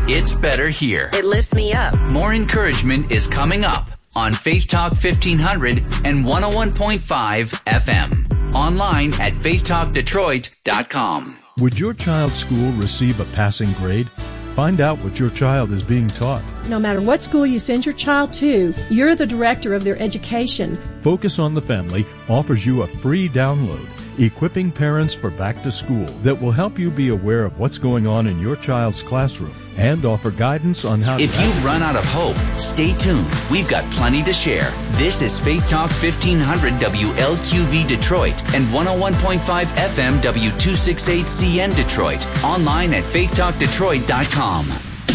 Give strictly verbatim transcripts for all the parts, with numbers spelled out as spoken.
It's better here. It lifts me up. More encouragement is coming up on Faith Talk fifteen hundred and one oh one point five F M. Online at faith talk detroit dot com. Would your child's school receive a passing grade? Find out what your child is being taught. No matter what school you send your child to, you're the director of their education. Focus on the Family offers you a free download, Equipping Parents for Back to School, that will help you be aware of what's going on in your child's classroom and offer guidance on how to... If you've run out of hope, stay tuned. We've got plenty to share. This is Faith Talk fifteen hundred W L Q V Detroit and one oh one point five F M W two sixty-eight C N Detroit. Online at faith talk detroit dot com.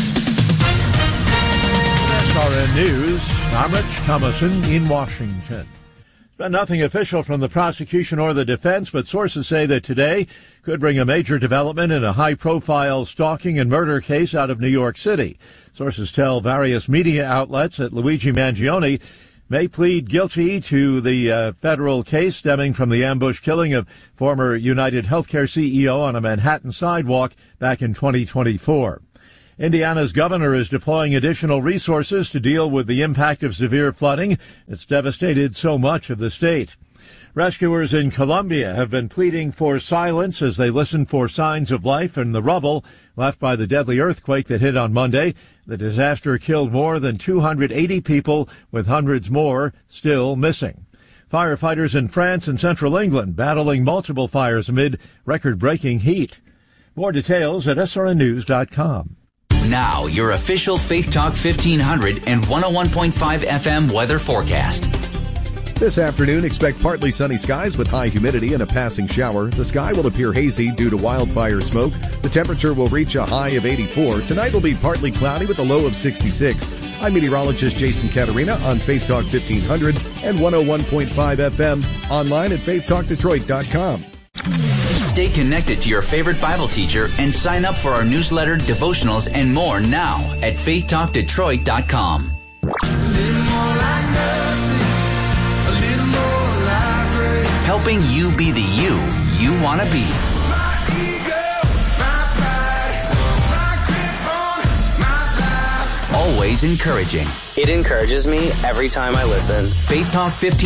S R N News, I'm Rich Thomason in Washington. But nothing official from the prosecution or the defense, but sources say that today could bring a major development in a high-profile stalking and murder case out of New York City. Sources tell various media outlets that Luigi Mangione may plead guilty to the uh, federal case stemming from the ambush killing of former United Healthcare C E O on a Manhattan sidewalk back in twenty twenty-four. Indiana's governor is deploying additional resources to deal with the impact of severe flooding that's devastated so much of the state. Rescuers in Colombia have been pleading for silence as they listen for signs of life in the rubble left by the deadly earthquake that hit on Monday. The disaster killed more than two hundred eighty people, with hundreds more still missing. Firefighters in France and central England battling multiple fires amid record-breaking heat. More details at S R N news dot com. Now, your official Faith Talk fifteen hundred and one oh one point five F M weather forecast. This afternoon, expect partly sunny skies with high humidity and a passing shower. The sky will appear hazy due to wildfire smoke. The temperature will reach a high of eighty-four. Tonight will be partly cloudy with a low of sixty-six. I'm meteorologist Jason Caterina on Faith Talk fifteen hundred and one oh one point five F M. Online at faith talk detroit dot com. Stay connected to your favorite Bible teacher and sign up for our newsletter, devotionals, and more now at faith talk detroit dot com. Helping you be the you you want to be. Always encouraging. It encourages me every time I listen. Faith Talk fifteen